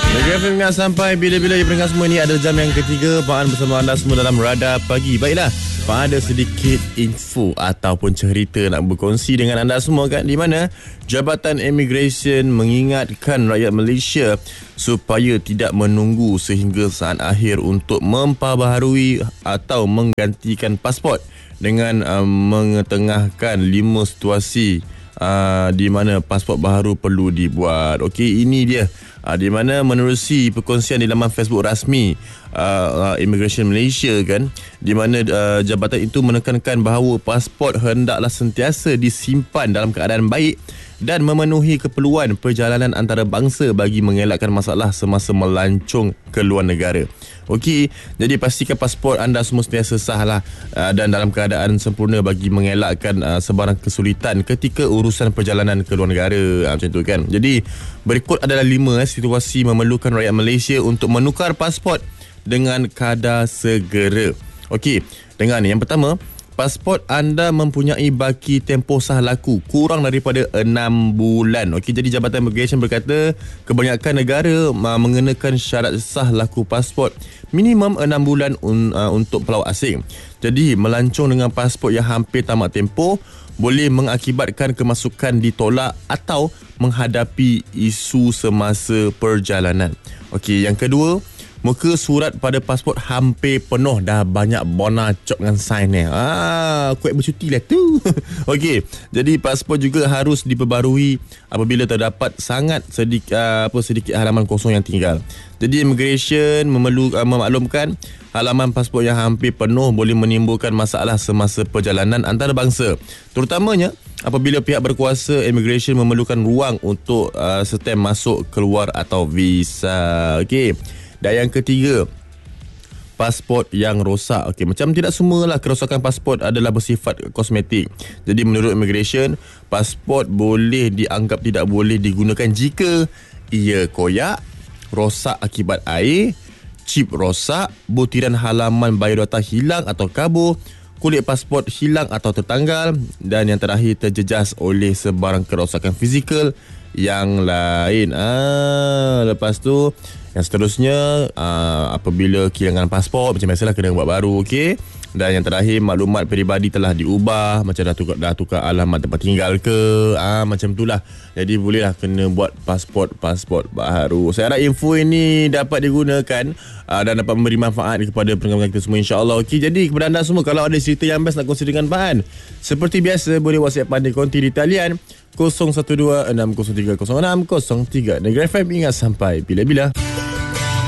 Negeri FM ingat sampai bila-bila ya pendengar semua, ini adalah jam yang ketiga Pak An bersama anda semua dalam Radar Pagi. Baiklah, Pak An ada sedikit info ataupun cerita nak berkongsi dengan anda semua kan, di mana Jabatan Immigration mengingatkan rakyat Malaysia supaya tidak menunggu sehingga saat akhir untuk memperbaharui atau menggantikan pasport dengan mengetengahkan 5 situasi di mana pasport baru perlu dibuat. Okey, ini dia di mana menerusi perkongsian di laman Facebook rasmi Immigration Malaysia kan, di mana jabatan itu menekankan bahawa pasport hendaklah sentiasa disimpan dalam keadaan baik dan memenuhi keperluan perjalanan antarabangsa bagi mengelakkan masalah semasa melancong ke luar negara. Okey, jadi pastikan pasport anda semua sentiasa sah lah dan dalam keadaan sempurna bagi mengelakkan sebarang kesulitan ketika urusan perjalanan ke luar negara. Macam tu kan. Jadi berikut adalah 5 situasi memerlukan rakyat Malaysia untuk menukar pasport dengan kadar segera. Okey, dengar ni. Yang pertama, pasport anda mempunyai baki tempoh sah laku kurang daripada 6 bulan. Okey, jadi Jabatan Immigration berkata kebanyakan negara mengenakan syarat sah laku pasport minimum 6 bulan untuk pelawat asing. Jadi melancong dengan pasport yang hampir tamat tempoh boleh mengakibatkan kemasukan ditolak atau menghadapi isu semasa perjalanan. Okey, yang kedua, muka surat pada pasport hampir penuh, dah banyak bona cop dengan sign ni. Kuat bercuti lah tu. Okey, jadi pasport juga harus diperbarui apabila terdapat sangat sedikit halaman kosong yang tinggal. Jadi Immigration memaklumkan halaman pasport yang hampir penuh boleh menimbulkan masalah semasa perjalanan antarabangsa, terutamanya apabila pihak berkuasa Immigration memerlukan ruang untuk stem masuk, keluar atau visa. Okey. Dan yang ketiga, pasport yang rosak. Okey, macam tidak semualah kerosakan pasport adalah bersifat kosmetik. Jadi menurut Immigration, pasport boleh dianggap tidak boleh digunakan jika ia koyak, rosak akibat air, chip rosak, butiran halaman biodata hilang atau kabur, kulit pasport hilang atau tertanggal, dan yang terakhir terjejas oleh sebarang kerosakan fizikal yang lain. Lepas tu yang seterusnya, apabila kehilangan pasport, macam biasalah kena buat baru. Okey. Dan yang terakhir, maklumat peribadi telah diubah, macam dah tukar alamat tempat tinggal ke, macam itulah. Jadi bolehlah kena buat pasport baru. Saya harap info ini dapat digunakan dan dapat memberi manfaat kepada pendengar kita semua, insya-Allah. Okey, jadi kepada anda semua, kalau ada cerita yang best nak kongsi dengan Pak An, seperti biasa boleh WhatsApp Pak An di konti di talian 012-603-0603. Negeri FM ingat sampai bila-bila.